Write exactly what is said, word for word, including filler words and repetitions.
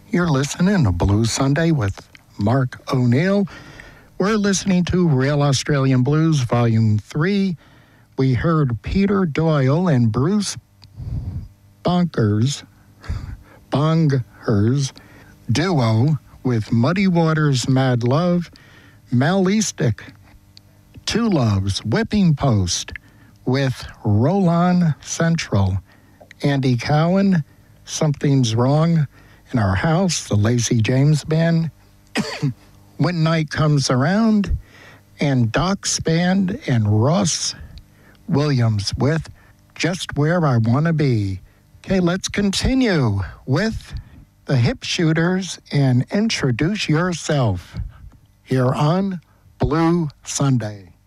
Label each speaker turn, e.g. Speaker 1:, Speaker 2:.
Speaker 1: You're listening to Blue Sunday with Mark O'Neill. We're listening to Real Australian Blues, Volume three. We heard Peter Doyle and Bruce Bonkers, Bonghers duo with Muddy Waters, Mad Love, Mal Eastick, Two Loves, Whipping Post with Roland Central, Andy Cowan, Something's Wrong in Our House, the Lacey James Band, When Night Comes Around, and Doc's Band and Ross Williams with Just Where I Wanna Be. Okay, let's continue with the Hip Shooters and Introduce Yourself here on Blue Sunday.